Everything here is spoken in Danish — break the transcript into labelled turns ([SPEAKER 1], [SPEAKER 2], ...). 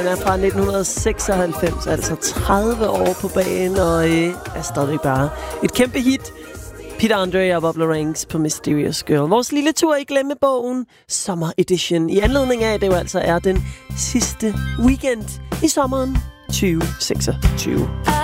[SPEAKER 1] Den er fra 1996, altså 30 år på banen, og er stadig bare et kæmpe hit. Peter Andre og Bob Lorenz på Mysterious Girl. Vores lille tur i glemmebogen, Summer Edition. I anledning af, at det jo altså er den sidste weekend i sommeren 2026.